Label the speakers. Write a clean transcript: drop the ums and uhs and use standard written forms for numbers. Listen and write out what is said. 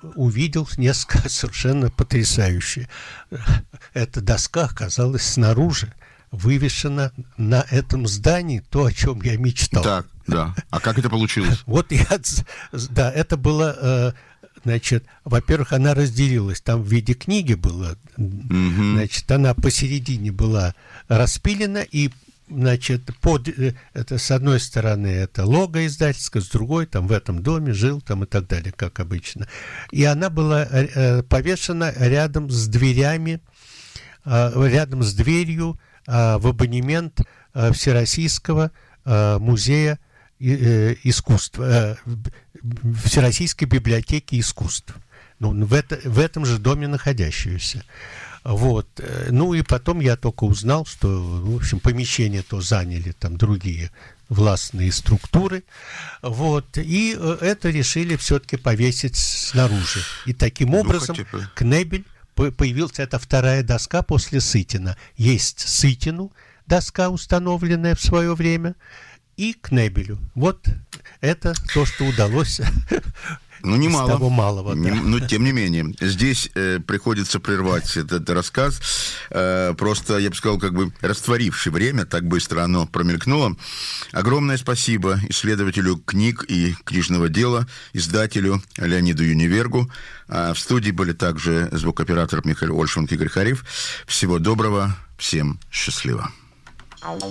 Speaker 1: увидел несколько совершенно потрясающее. Эта доска оказалась снаружи, вывешена на этом здании, то, о чем я мечтал.
Speaker 2: Так, да. А как это получилось?
Speaker 1: Вот да, это было, значит, во-первых, она разделилась, там в виде книги была, значит, она посередине была распилена, и, значит, это с одной стороны это лого издательское, с другой там в этом доме жил там и так далее, как обычно. И она была повешена рядом с дверями, рядом с дверью в абонемент Всероссийского музея искусства, Всероссийской библиотеки искусств, в этом же доме находящуюся. Вот. Ну и потом я только узнал, что, в общем, помещение то заняли там другие властные структуры, вот, и это решили все-таки повесить снаружи. И таким образом Кнебель появился, это вторая доска после Сытина. Есть Сытину доска, установленная в свое время, и Кнебелю. Вот это то, что удалось.
Speaker 2: Немало.
Speaker 1: Из того малого, да.
Speaker 2: Но тем не менее, здесь приходится прервать этот рассказ, просто, я бы сказал, как бы растворивший время, так быстро оно промелькнуло. Огромное спасибо исследователю книг и книжного дела, издателю Леониду Юнивергу. В студии были также звукооператор Михаил Ольшанг, Игорь Харев. Всего доброго, всем счастливо.